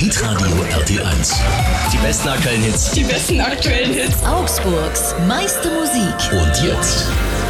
Hitradio RT1. Die besten aktuellen Hits. Die besten aktuellen Hits. Augsburgs meiste Musik. Und jetzt